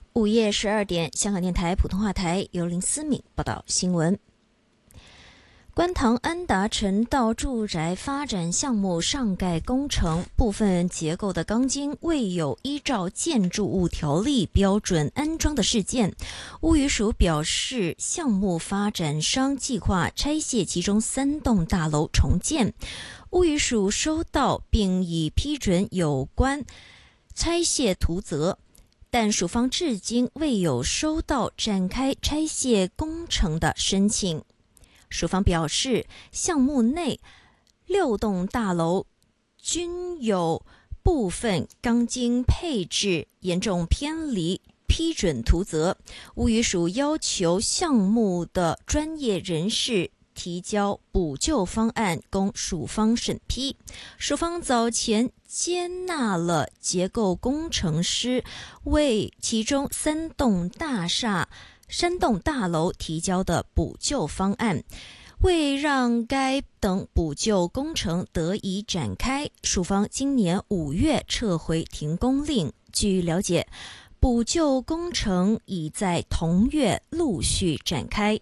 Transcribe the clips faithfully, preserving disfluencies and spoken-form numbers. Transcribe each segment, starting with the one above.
午夜十二点，香港电台普通话台由林思敏报道新闻。观塘安达臣道住宅发展项目上盖工程部分结构的钢筋未有依照建筑物条例标准安装的事件，屋宇署表示，项目发展商计划拆卸其中三栋大楼重建，屋宇署收到并已批准有关拆卸图则，但署方至今未有收到展开拆卸工程的申请。署方表示，项目内六栋大楼均有部分钢筋配置严重偏离批准图则，屋宇署要求项目的专业人士提交补救方案供署方审批。署方早前接纳了结构工程师为其中三栋大厦三栋大楼提交的补救方案，为让该等补救工程得以展开，署方今年五月撤回停工令。据了解，补救工程已在同月陆续展开。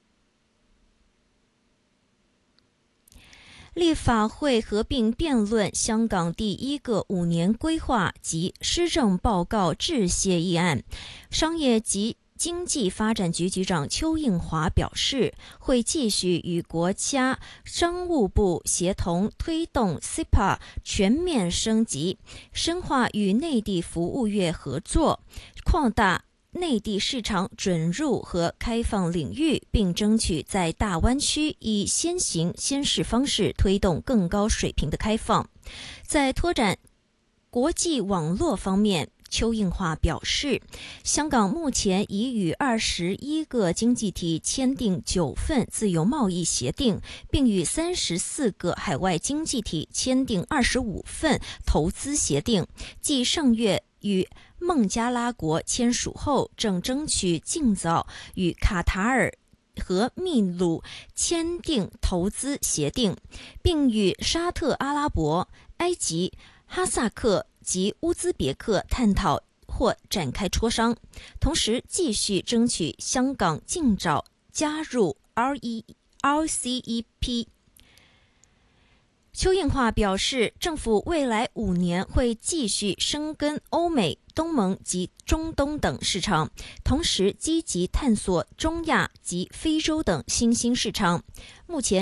立法会合并辩论香港第一个五年规划及施政报告致谢议案，商业及经济发展局局长邱应华表示，会继续与国家商务部协同推动 C E P A 全面升级，深化与内地服务业合作，扩大内地市场准入和开放领域，并争取在大湾区以先行先试方式推动更高水平的开放。在拓展国际网络方面，邱应华表示，香港目前已与二十一个经济体签订九份自由贸易协定，并与三十四个海外经济体签订二十五份投资协定。继上月与孟加拉国签署后，正争取尽早与卡塔尔和秘鲁签订投资协定，并与沙特阿拉伯、埃及、哈萨克及乌兹别克探讨或展开磋商，同时继续争取香港尽早加入 R C E P。 邱应华表示，政府未来五年会继续深耕欧美、东盟及中东等市场，同时积极探索中亚及非洲等新兴市场。目前